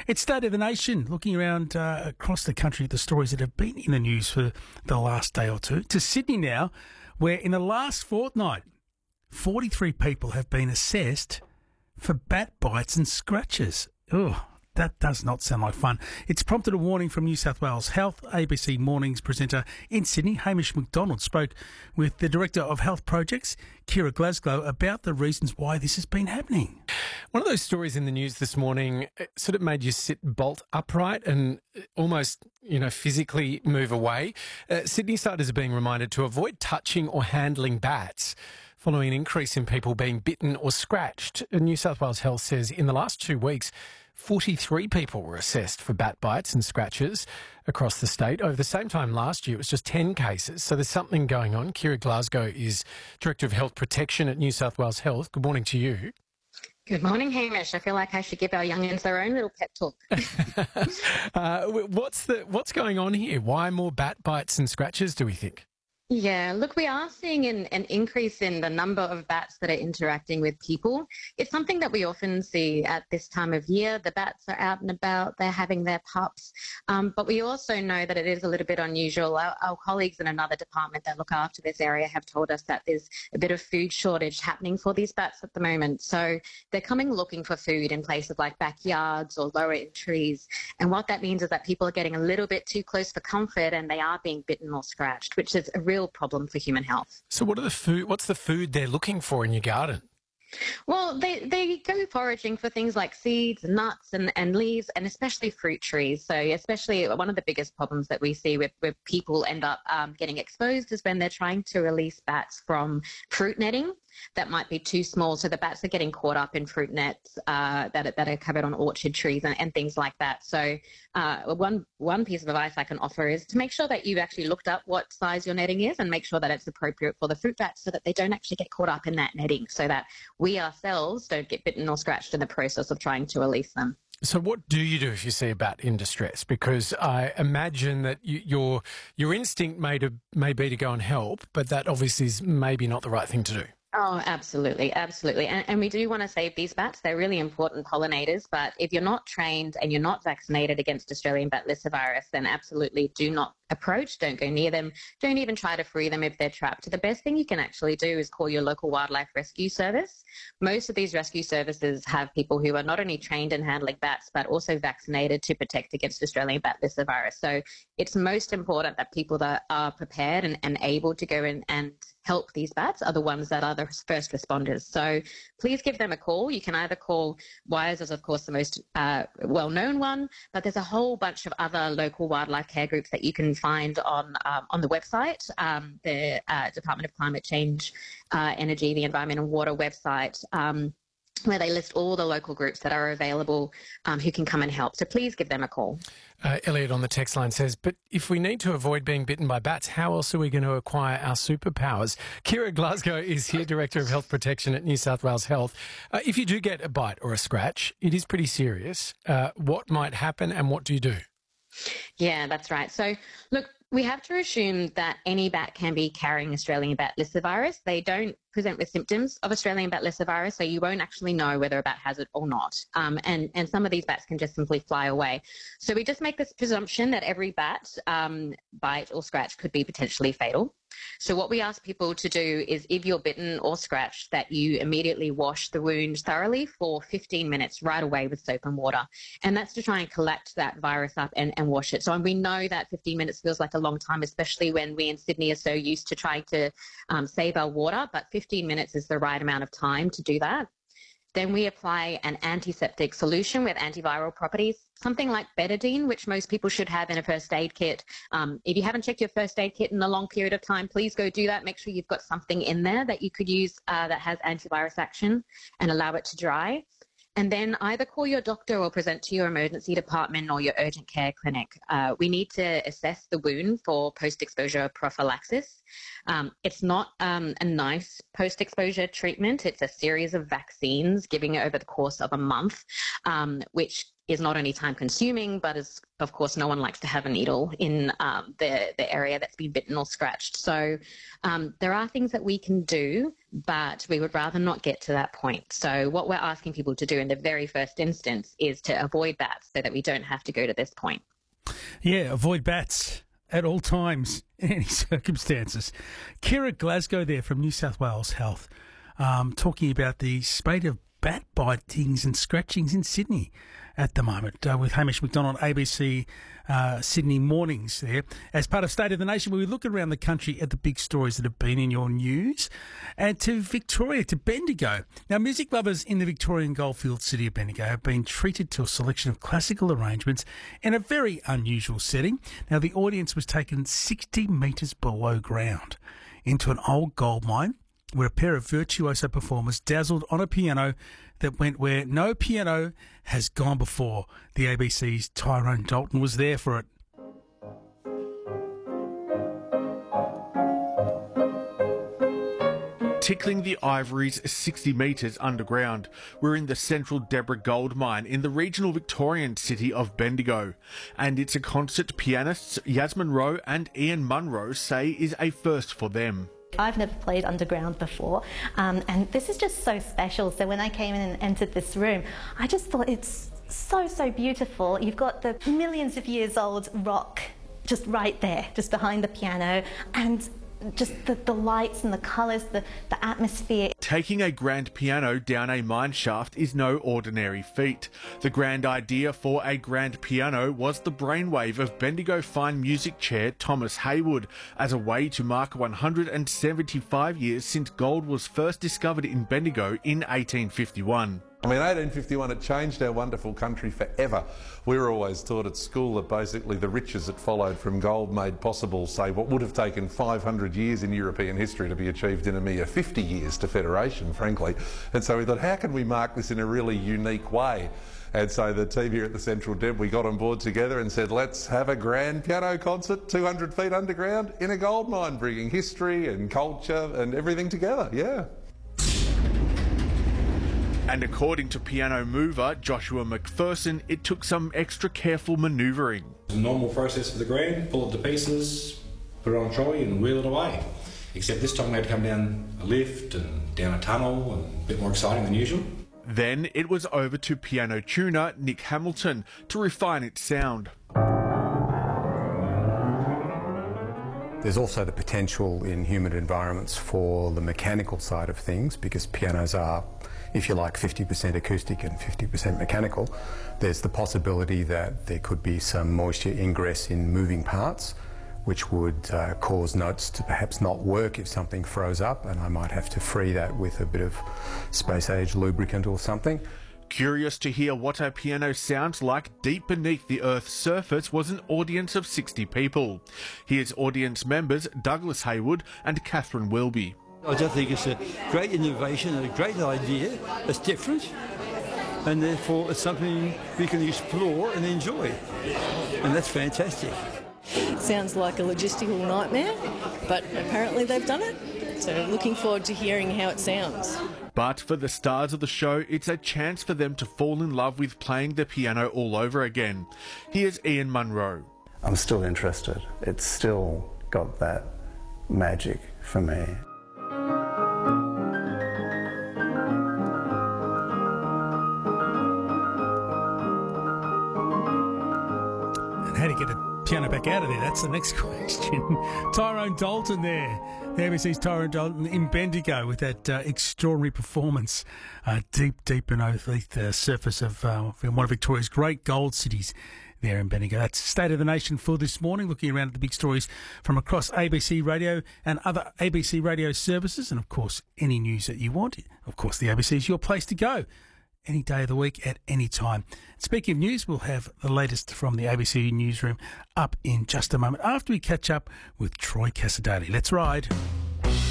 It's State of the Nation, looking around across the country at the stories that have been in the news for the last day or two. To Sydney now, where in the last fortnight, 43 people have been assessed for bat bites and scratches. Oh, that does not sound like fun. It's prompted a warning from New South Wales Health. ABC Mornings presenter in Sydney, Hamish McDonald, spoke with the Director of Health Projects, Kira Glasgow, about the reasons why this has been happening. One of those stories in the news this morning sort of made you sit bolt upright and almost, physically move away. Sydney-siders are being reminded to avoid touching or handling bats following an increase in people being bitten or scratched. New South Wales Health says in the last 2 weeks, 43 people were assessed for bat bites and scratches across the state. Over the same time last year, it was just 10 cases. So there's something going on. Kira Glasgow is Director of Health Protection at New South Wales Health. Good morning to you. Good morning, Hamish. I feel like I should give our youngins their own little pep talk. What's going on here? Why more bat bites and scratches, do we think? Yeah, look, we are seeing an increase in the number of bats that are interacting with people. It's something that we often see at this time of year. The bats are out and about, they're having their pups. But we also know that it is a little bit unusual. Our colleagues in another department that look after this area have told us that there's a bit of food shortage happening for these bats at the moment. So they're coming looking for food in places like backyards or lower in trees. And what that means is that people are getting a little bit too close for comfort and they are being bitten or scratched, which is a real problem for human health. So what's the food they're looking for in your garden? Well, they go foraging for things like seeds, nuts and leaves, and especially fruit trees. So especially one of the biggest problems that we see where people end up getting exposed is when they're trying to release bats from fruit netting that might be too small. So the bats are getting caught up in fruit nets that are covered on orchard trees and things like that. So one piece of advice I can offer is to make sure that you've actually looked up what size your netting is and make sure that it's appropriate for the fruit bats so that they don't actually get caught up in that netting, so that we ourselves don't get bitten or scratched in the process of trying to release them. So what do you do if you see a bat in distress? Because I imagine that your instinct may be to go and help, but that obviously is maybe not the right thing to do. Oh, absolutely, absolutely. And we do want to save these bats. They're really important pollinators, but if you're not trained and you're not vaccinated against Australian bat lyssavirus, then absolutely do not approach, don't go near them, don't even try to free them if they're trapped. The best thing you can actually do is call your local wildlife rescue service. Most of these rescue services have people who are not only trained in handling bats, but also vaccinated to protect against Australian bat lyssavirus. So it's most important that people that are prepared and able to go in and help these bats are the ones that are the first responders. So please give them a call. You can either call WIRES, as of course the most well-known one, but there's a whole bunch of other local wildlife care groups that you can find on the website, the Department of Climate Change, Energy, the Environment and Water website, where they list all the local groups that are available who can come and help. So please give them a call. Elliot on the text line says, but if we need to avoid being bitten by bats, how else are we going to acquire our superpowers? Kira Glasgow is here, Director of Health Protection at New South Wales Health. If you do get a bite or a scratch, it is pretty serious. What might happen and what do you do? Yeah, that's right. So, look, we have to assume that any bat can be carrying Australian bat lyssavirus. They don't present with symptoms of Australian bat lyssavirus, so you won't actually know whether a bat has it or not. And some of these bats can just simply fly away. So we just make this presumption that every bat bite or scratch could be potentially fatal. So what we ask people to do is, if you're bitten or scratched, that you immediately wash the wound thoroughly for 15 minutes right away with soap and water. And that's to try and collect that virus up and wash it. So we know that 15 minutes feels like a long time, especially when we in Sydney are so used to trying to save our water, but 15 minutes is the right amount of time to do that. Then we apply an antiseptic solution with antiviral properties, something like betadine, which most people should have in a first aid kit. If you haven't checked your first aid kit in a long period of time, please go do that. Make sure you've got something in there that you could use that has antivirus action and allow it to dry. And then either call your doctor or present to your emergency department or your urgent care clinic. We need to assess the wound for post-exposure prophylaxis. It's not a nice post-exposure treatment. It's a series of vaccines giving over the course of a month, which is not only time consuming, but is, of course, no one likes to have a needle in the area that's been bitten or scratched. So there are things that we can do, but we would rather not get to that point. So what we're asking people to do in the very first instance is to avoid bats so that we don't have to go to this point. Yeah, avoid bats at all times, in any circumstances. Kira Glasgow there from New South Wales Health, talking about the spate of bat bitings and scratchings in Sydney at the moment, with Hamish McDonald, ABC Sydney Mornings there. As part of State of the Nation, where we look around the country at the big stories that have been in your news, and to Victoria, to Bendigo. Now, music lovers in the Victorian goldfield city of Bendigo have been treated to a selection of classical arrangements in a very unusual setting. Now, the audience was taken 60 metres below ground into an old gold mine, where a pair of virtuoso performers dazzled on a piano that went where no piano has gone before. The ABC's Tyrone Dalton was there for it. Tickling the Ivories 60 metres underground, we're in the central Deborah Gold Mine in the regional Victorian city of Bendigo. And it's a concert pianists Yasmin Rowe and Ian Munro say is a first for them. I've never played underground before, and this is just so special. So when I came in and entered this room, I just thought it's so beautiful. You've got the millions of years old rock just right there, just behind the piano, and just the lights and the colours, the atmosphere. Taking a grand piano down a mine shaft is no ordinary feat. The grand idea for a grand piano was the brainwave of Bendigo Fine Music Chair Thomas Haywood, as a way to mark 175 years since gold was first discovered in Bendigo in 1851. I mean, 1851, it changed our wonderful country forever. We were always taught at school that basically the riches that followed from gold made possible, say, what would have taken 500 years in European history to be achieved in a mere 50 years to federation, frankly. And so we thought, how can we mark this in a really unique way? And so the team here at the Central Deb, we got on board together and said, let's have a grand piano concert 200 feet underground in a gold mine, bringing history and culture and everything together, yeah. And according to piano mover Joshua McPherson, it took some extra careful manoeuvring. It's a normal process for the grand, pull it to pieces, put it on a trolley and wheel it away. Except this time we had to come down a lift and down a tunnel, and a bit more exciting than usual. Then it was over to piano tuner Nick Hamilton to refine its sound. There's also the potential in humid environments for the mechanical side of things, because pianos are, if you like, 50% acoustic and 50% mechanical. There's the possibility that there could be some moisture ingress in moving parts, which would cause notes to perhaps not work if something froze up, and I might have to free that with a bit of space-age lubricant or something. Curious to hear what a piano sounds like deep beneath the Earth's surface was an audience of 60 people. Here's audience members Douglas Haywood and Catherine Wilby. I just think it's a great innovation and a great idea. It's different, and therefore it's something we can explore and enjoy, and that's fantastic. Sounds like a logistical nightmare, but apparently they've done it, so looking forward to hearing how it sounds. But for the stars of the show, it's a chance for them to fall in love with playing the piano all over again. Here's Ian Munro. I'm still interested. It's still got that magic for me. And how to get the piano back out of there? That's the next question. Tyrone Dalton there. The ABC's Tyrone Dalton in Bendigo with that extraordinary performance deep beneath the surface of one of Victoria's great gold cities there in Bendigo. That's State of the Nation for this morning, looking around at the big stories from across ABC Radio and other ABC Radio services, and of course any news that you want. Of course the ABC is your place to go any day of the week at any time. Speaking of news, we'll have the latest from the ABC newsroom up in just a moment after we catch up with Troy Cassadaly. Let's ride.